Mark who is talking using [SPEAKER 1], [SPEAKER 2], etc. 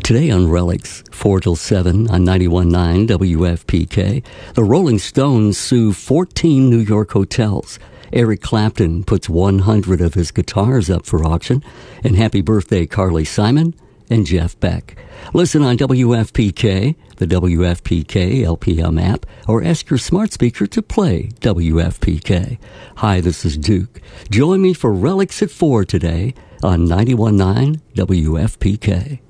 [SPEAKER 1] Today on Relics, 4 till 7 on 91.9 WFPK, the Rolling Stones sue 14 New York hotels. Eric Clapton puts 100 of his guitars up for auction. And happy birthday, Carly Simon and Jeff Beck. Listen on WFPK, the WFPK LPM app, or ask your smart speaker to play WFPK. Hi, this is Duke. Join me for Relics at 4 today on 91.9 WFPK.